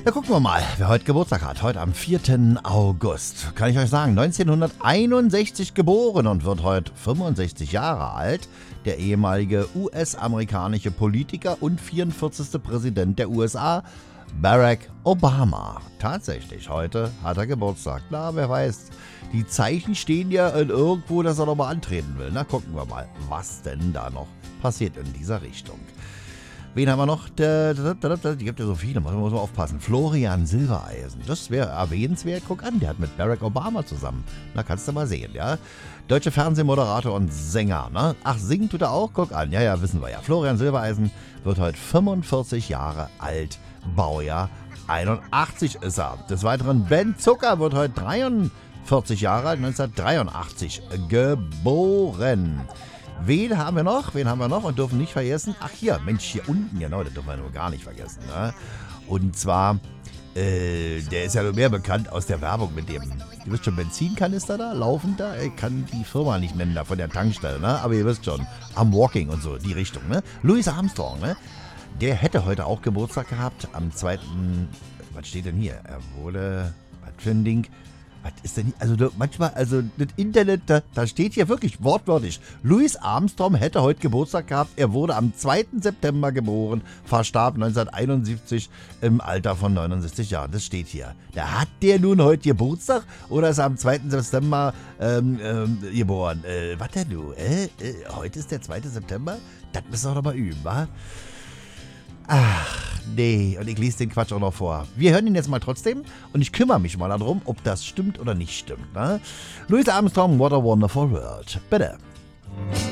Ja, gucken wir mal, wer heute Geburtstag hat. Heute am 4. August. Kann ich euch sagen, 1961 geboren und wird heute 65 Jahre alt. Der ehemalige US-amerikanische Politiker und 44. Präsident der USA, Barack Obama. Tatsächlich, heute hat er Geburtstag. Na, wer weiß. Die Zeichen stehen ja irgendwo, dass er nochmal antreten will. Na, gucken wir mal, was denn da noch passiert in dieser Richtung. Wen haben wir noch? Die gibt ja so viele, muss man aufpassen. Florian Silbereisen, das wäre erwähnenswert. Guck an, der hat mit Barack Obama zusammen. Na, kannst du mal sehen, ja. Deutscher Fernsehmoderator und Sänger, ne? Ach, singen tut er auch? Guck an, ja, wissen wir ja. Florian Silbereisen wird heute 45 Jahre alt. Baujahr 81 ist er. Des Weiteren Ben Zucker wird heute 43 Jahre alt, 1983 geboren. Wen haben wir noch und dürfen nicht vergessen? Ach hier, Mensch, hier unten, genau, das dürfen wir nur gar nicht vergessen. Ne? Und zwar, der ist ja mehr bekannt aus der Werbung mit dem, ihr wisst schon, Benzinkanister da, laufend da. Ich kann die Firma nicht nennen, da von der Tankstelle, ne? Aber ihr wisst schon, am Walking und so, die Richtung. Ne? Louis Armstrong, ne? Der hätte heute auch Geburtstag gehabt, am 2. Was steht denn hier? Er wurde, was für ein Ding? Was ist denn hier? Also manchmal, also das Internet, da steht hier wirklich wortwörtlich, Louis Armstrong hätte heute Geburtstag gehabt. Er wurde am 2. September geboren, verstarb 1971 im Alter von 69 Jahren. Das steht hier. Da hat der nun heute Geburtstag oder ist er am 2. September geboren? Was denn du? Heute ist der 2. September? Das müssen wir doch mal üben, wa? Ach, nee, und ich lese den Quatsch auch noch vor. Wir hören ihn jetzt mal trotzdem und ich kümmere mich mal darum, ob das stimmt oder nicht stimmt. Ne? Louis Armstrong, What a Wonderful World. Bitte.